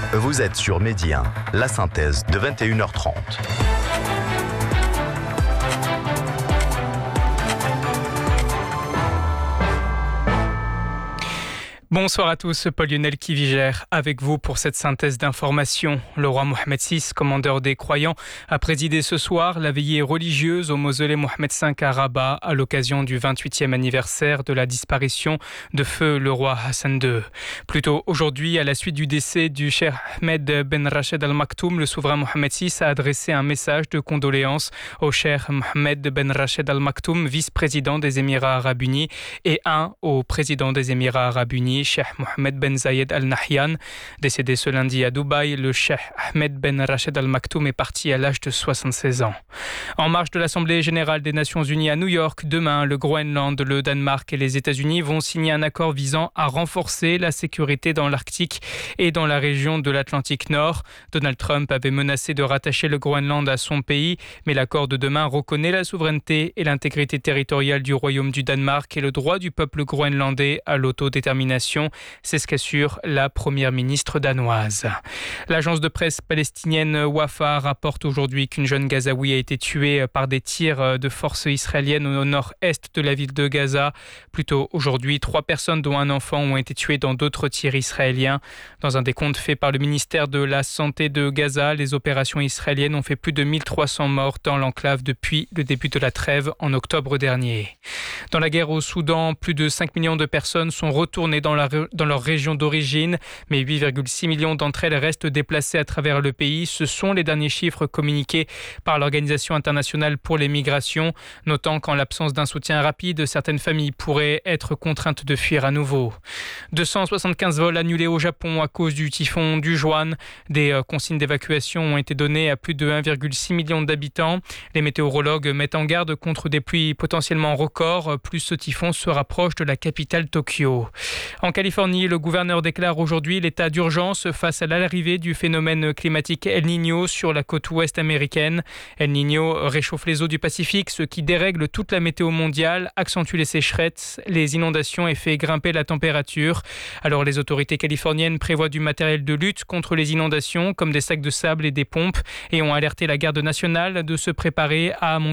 Vous êtes sur Midi 1, la synthèse de 21h30. Bonsoir à tous, Paul-Lionel Kivigère avec vous pour cette synthèse d'informations. Le roi Mohamed VI, commandeur des croyants, a présidé ce soir la veillée religieuse au mausolée Mohamed V à Rabat à l'occasion du 28e anniversaire de la disparition de feu le roi Hassan II. Plus tôt aujourd'hui, à la suite du décès du cheikh Ahmed Ben Rached Al Maktoum, le souverain Mohamed VI a adressé un message de condoléances au cheikh Mohamed Ben Rached Al Maktoum, vice-président des Émirats Arabes Unis, et au président des Émirats Arabes Unis, Cheikh Mohamed Ben Zayed Al Nahyan. Décédé ce lundi à Dubaï, le cheikh Ahmed Ben Rached Al Maktoum est parti à l'âge de 76 ans. En marge de l'Assemblée générale des Nations unies à New York, demain, le Groenland, le Danemark et les États-Unis vont signer un accord visant à renforcer la sécurité dans l'Arctique et dans la région de l'Atlantique Nord. Donald Trump avait menacé de rattacher le Groenland à son pays, mais l'accord de demain reconnaît la souveraineté et l'intégrité territoriale du Royaume du Danemark et le droit du peuple groenlandais à l'autodétermination. C'est ce qu'assure la première ministre danoise. L'agence de presse palestinienne Wafa rapporte aujourd'hui qu'une jeune Gazaoui a été tuée par des tirs de forces israéliennes au nord-est de la ville de Gaza. Plus tôt aujourd'hui, 3 personnes dont un enfant ont été tuées dans d'autres tirs israéliens. Dans un décompte fait par le ministère de la Santé de Gaza, les opérations israéliennes ont fait plus de 1300 morts dans l'enclave depuis le début de la trêve en octobre dernier. Dans la guerre au Soudan, plus de 5 millions de personnes sont retournées dans leur région d'origine, mais 8,6 millions d'entre elles restent déplacées à travers le pays. Ce sont les derniers chiffres communiqués par l'Organisation internationale pour les migrations, notant qu'en l'absence d'un soutien rapide, certaines familles pourraient être contraintes de fuir à nouveau. 275 vols annulés au Japon à cause du typhon du Juan. Des consignes d'évacuation ont été données à plus de 1,6 million d'habitants. Les météorologues mettent en garde contre des pluies potentiellement records, plus ce typhon se rapproche de la capitale Tokyo. En Californie, le gouverneur déclare aujourd'hui l'état d'urgence face à l'arrivée du phénomène climatique El Niño sur la côte ouest américaine. El Niño réchauffe les eaux du Pacifique, ce qui dérègle toute la météo mondiale, accentue les sécheresses, les inondations et fait grimper la température. Alors les autorités californiennes prévoient du matériel de lutte contre les inondations, comme des sacs de sable et des pompes, et ont alerté la garde nationale de se préparer à